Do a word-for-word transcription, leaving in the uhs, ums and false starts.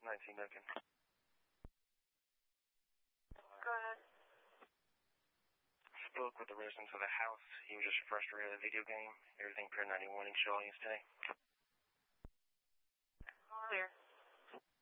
nineteen Duncan. Go ahead. Spoke with the residents of the house. He was just frustrated with the video game. Everything per ninety-one in show audience today. Clear.